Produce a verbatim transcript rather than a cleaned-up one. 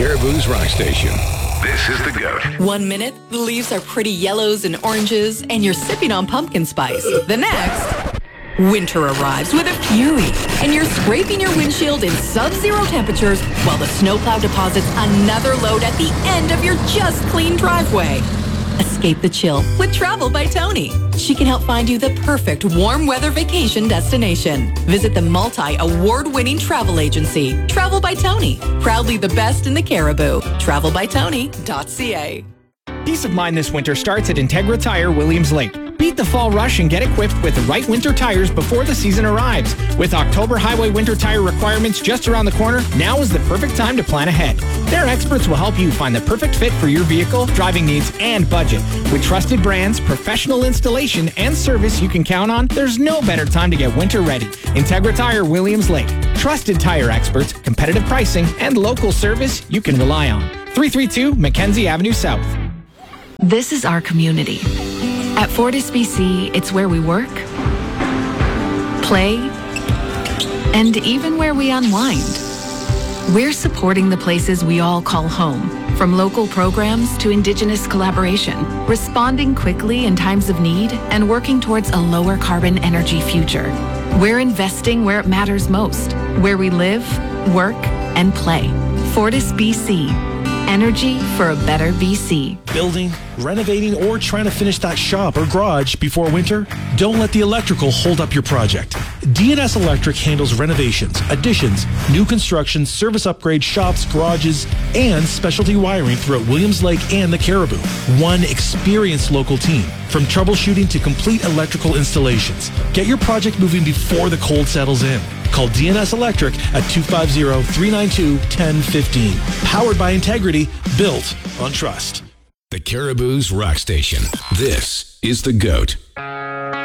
Caribou's Rock Station. This is The GOAT. One minute, the leaves are pretty yellows and oranges, and you're sipping on pumpkin spice. The next, winter arrives with a fury, and you're scraping your windshield in sub-zero temperatures while the snowplow deposits another load at the end of your just clean driveway. Escape the chill with Travel by Tony. She can help find you the perfect warm weather vacation destination. Visit the multi-award-winning travel agency, Travel by Tony. Proudly the best in the Caribou. travel by tony dot c a. Peace of mind this winter starts at Integra Tire Williams Lake. Beat the fall rush and get equipped with the right winter tires before the season arrives. With October highway winter tire requirements just around the corner, now is the perfect time to plan ahead. Their experts will help you find the perfect fit for your vehicle, driving needs, and budget. With trusted brands, professional installation, and service you can count on, there's no better time to get winter ready. Integra Tire Williams Lake. Trusted tire experts, competitive pricing, and local service you can rely on. three thirty-two Mackenzie Avenue South. This is our community. At Fortis B C, it's where we work, play, and even where we unwind. We're supporting the places we all call home, from local programs to Indigenous collaboration, responding quickly in times of need and working towards a lower carbon energy future. We're investing where it matters most, where we live, work, and play. Fortis B C. Energy for a better B C. Building, renovating, or trying to finish that shop or garage before winter? Don't let the electrical hold up your project. D N S Electric handles renovations, additions, new construction, service upgrades, shops, garages, and specialty wiring throughout Williams Lake and the Caribou. One experienced local team, from troubleshooting to complete electrical installations. Get your project moving before the cold settles in. Call D N S Electric at two five zero, three nine two, one zero one five. Powered by integrity, built on trust. The Caribou's Rock Station. This is The GOAT.